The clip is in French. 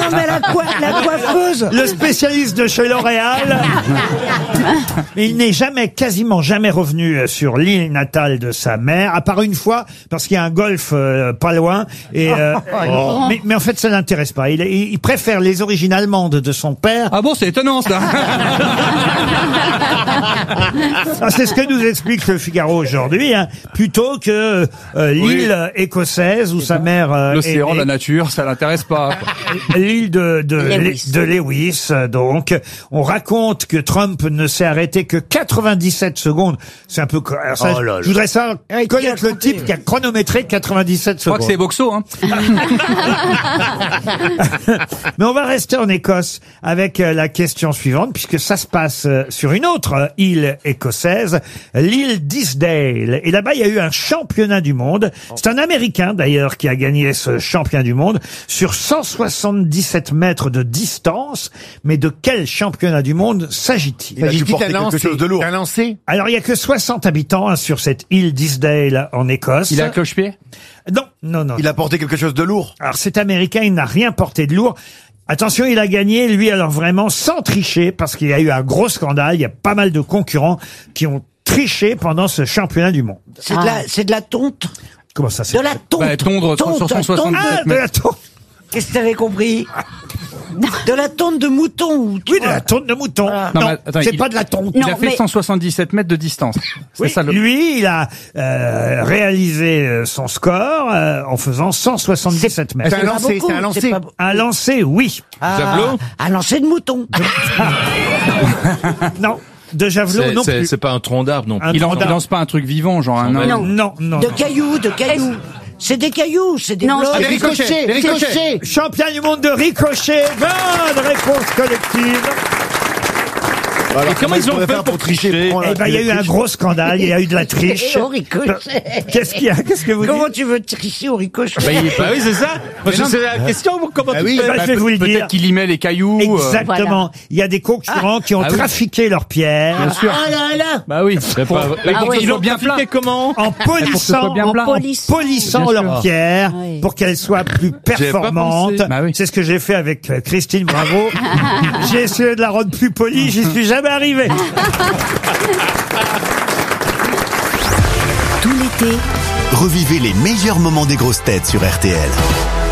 Non, mais la coiffeuse. Le spécialiste de chez L'Oréal. Il n'est quasiment jamais revenu sur l'île natale de sa mère, à part une fois, parce qu'il y a un golfe pas loin. Et, mais en fait, ça l'intéresse pas. Il préfère les origines allemandes de son père. Ah bon, c'est étonnant, ça. C'est ce que nous explique le Figaro aujourd'hui, hein, plutôt que l'île écossaise où sa mère L'océan, la nature, ça l'intéresse pas. L'île de Lewis. Donc, on raconte que Trump ne s'est arrêté que 97 secondes. C'est un peu... Alors ça, je voudrais connaître le type qui a chronométré 97 Je crois secondes. que c'est Boxo, hein. Mais on va rester en Écosse avec la question suivante, puisque ça se passe sur une autre île écossaise, l'île d'Isdale. Et là-bas, il y a eu un championnat du monde. C'est un Américain, d'ailleurs, qui a gagné ce championnat du monde sur 177 mètres de distance. Mais de quel championnat du monde s'agit-il? Il a dû porter quelque chose de lourd. Un lancer. Alors, il y a que 60 habitants sur cette île d'Isdale en Écosse. Il a un cloche-pied? Non. Il a porté quelque chose de lourd. Alors, cet Américain, il n'a rien porté de lourd. Attention, il a gagné, lui, alors vraiment sans tricher, parce qu'il y a eu un gros scandale. Il y a pas mal de concurrents qui ont triché pendant ce championnat du monde. C'est de la tonte. Comment ça, c'est De la tonte. Bah, tondre sur 177 de mètres. la tonte. Qu'est-ce que t'avais compris? De la tonte de mouton. Oui, de la tonte de mouton. Voilà. Non, Non, mais attends, c'est il- pas de la tonte. Il a fait 177 mètres de distance. C'est Oui, ça le... lui, il a réalisé son score en faisant 177 mètres. C'est un lancer, c'est un lancer. Un lancer, oui. Javelot? Un lancer de mouton. Non, de javelot non plus. C'est pas un tronc d'arbre non plus. Il lance pas un truc vivant, genre un... Non. De cailloux. C'est des cailloux, c'est des blocs. Des ricochets. Champion du monde de ricochet. Bonne réponse collective. Alors, comment ils ont pourrait fait faire pour tricher? Eh ben, il y a eu un gros scandale, il y a eu de la triche. Au ricochet. Qu'est-ce qu'il y a? Qu'est-ce que vous dites? Comment tu veux tricher au ricochet? Bah oui, c'est ça. Moi, je sais la question, comment tu oui, fais? je vais vous le dire. Peut-être qu'il y met les cailloux. Exactement. Voilà. Il y a des concurrents qui ont trafiqué leurs pierres Bien sûr. Ah là. Bah oui. Pour oui. qu'ils soient bien plein. Comment? en polissant, bien plat. polissant Bien leurs sûr. pierres Oui. pour qu'elles soient plus performantes. pensé. Bah oui. C'est ce que j'ai fait avec Christine Bravo. J'ai essayé de la rendre plus polie, j'y suis jamais arrivé. Tout l'été, revivez les meilleurs moments des grosses têtes sur RTL.